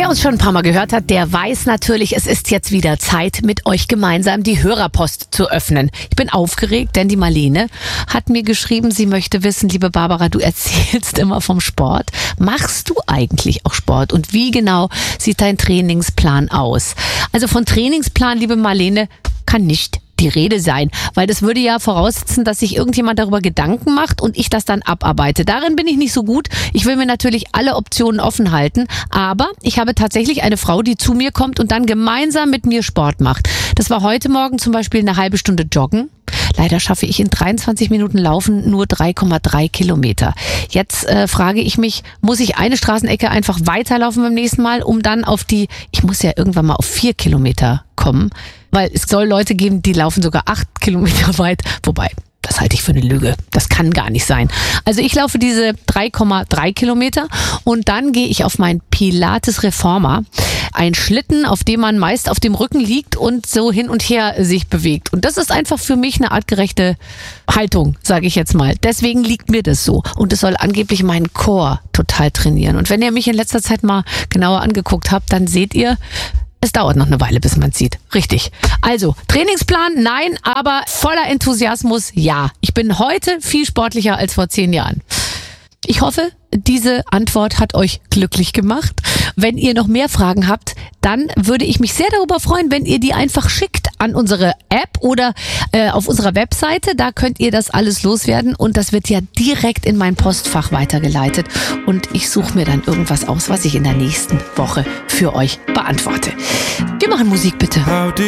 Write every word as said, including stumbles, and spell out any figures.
Wer uns schon ein paar Mal gehört hat, der weiß natürlich, es ist jetzt wieder Zeit, mit euch gemeinsam die Hörerpost zu öffnen. Ich bin aufgeregt, denn die Marlene hat mir geschrieben, sie möchte wissen, liebe Barbara, du erzählst immer vom Sport. Machst du eigentlich auch Sport? Und wie genau sieht dein Trainingsplan aus? Also von Trainingsplan, liebe Marlene, kann nicht die Rede sein, weil das würde ja voraussetzen, dass sich irgendjemand darüber Gedanken macht und ich das dann abarbeite. Darin bin ich nicht so gut. Ich will mir natürlich alle Optionen offen halten, aber ich habe tatsächlich eine Frau, die zu mir kommt und dann gemeinsam mit mir Sport macht. Das war heute Morgen zum Beispiel eine halbe Stunde joggen. Leider schaffe ich in dreiundzwanzig Minuten Laufen nur drei Komma drei Kilometer. Jetzt äh, frage ich mich, muss ich eine Straßenecke einfach weiterlaufen beim nächsten Mal, um dann auf die, ich muss ja irgendwann mal auf vier Kilometer kommen, weil es soll Leute geben, die laufen sogar acht Kilometer weit, wobei, das halte ich für eine Lüge. Das kann gar nicht sein. Also ich laufe diese drei Komma drei Kilometer und dann gehe ich auf mein Pilates Reformer. Ein Schlitten, auf dem man meist auf dem Rücken liegt und so hin und her sich bewegt. Und das ist einfach für mich eine artgerechte Haltung, sage ich jetzt mal. Deswegen liegt mir das so. Und es soll angeblich meinen Core total trainieren. Und wenn ihr mich in letzter Zeit mal genauer angeguckt habt, dann seht ihr, es dauert noch eine Weile, bis man es sieht. Richtig. Also, Trainingsplan, nein, aber voller Enthusiasmus, ja. Ich bin heute viel sportlicher als vor zehn Jahren. Ich hoffe, diese Antwort hat euch glücklich gemacht. Wenn ihr noch mehr Fragen habt, dann würde ich mich sehr darüber freuen, wenn ihr die einfach schickt an unsere App oder äh, auf unserer Webseite. Da könnt ihr das alles loswerden und das wird ja direkt in mein Postfach weitergeleitet. Und ich suche mir dann irgendwas aus, was ich in der nächsten Woche für euch beantworte. Wir machen Musik bitte.